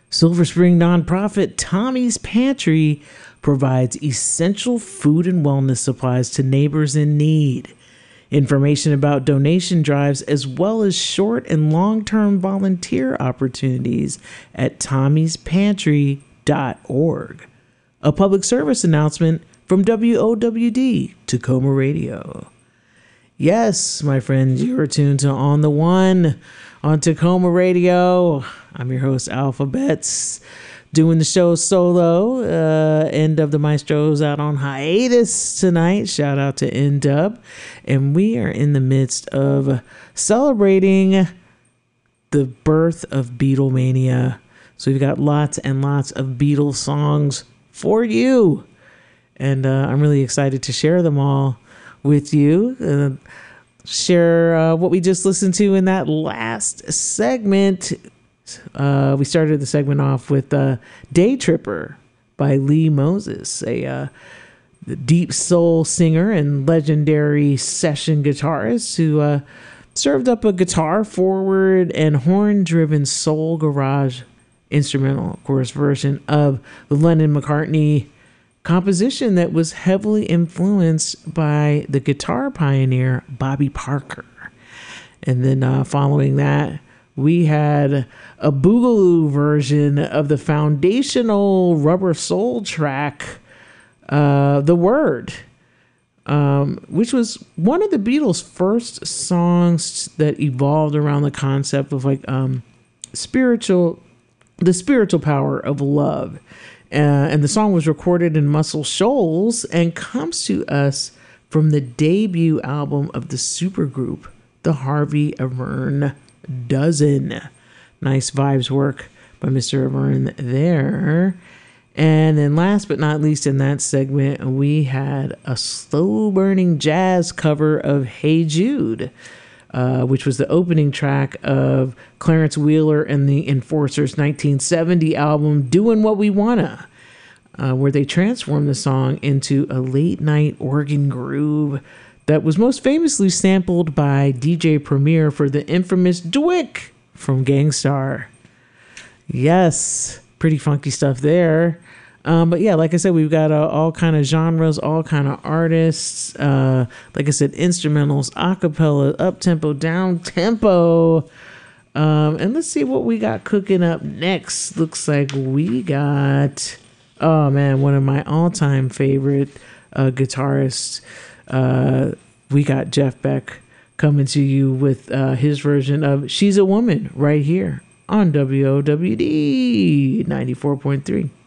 Silver Spring nonprofit Tommy's Pantry provides essential food and wellness supplies to neighbors in need. Information about donation drives as well as short and long-term volunteer opportunities at tommyspantry.org. A public service announcement from WOWD Tacoma Radio. Yes, my friends, you are tuned to On the One on Tacoma Radio. I'm your host, Alphabets, doing the show solo. End of the Maestro's out on hiatus tonight. Shout out to N-Dub. And we are in the midst of celebrating the birth of Beatlemania. So we've got lots and lots of Beatles songs for you. And I'm really excited to share them all with you. Share what we just listened to in that last segment. We started the segment off with Day Tripper by Lee Moses, a deep soul singer and legendary session guitarist who served up a guitar forward and horn-driven soul garage instrumental, of course, version of the Lennon-McCartney composition that was heavily influenced by the guitar pioneer Bobby Parker. And then following that, we had a boogaloo version of the foundational Rubber Soul track, The Word, which was one of the Beatles' first songs that evolved around the concept of like the spiritual power of love. And the song was recorded in Muscle Shoals and comes to us from the debut album of the supergroup, the Harvey Avern Dozen. Nice vibes work by Mr. Avern there. And then last but not least in that segment, we had a slow-burning jazz cover of Hey Jude, which was the opening track of Clarence Wheeler and the Enforcers' 1970 album, Doin' What We Wanna, where they transformed the song into a late-night organ groove that was most famously sampled by DJ Premier for the infamous Dwick from Gang Starr. Yes, pretty funky stuff there. But yeah, like I said, we've got all kind of genres, all kind of artists. Like I said, instrumentals, acapella, up-tempo, down-tempo. And let's see what we got cooking up next. Looks like we got, oh man, one of my all-time favorite guitarists. We got Jeff Beck coming to you with his version of She's a Woman right here on WOWD 94.3.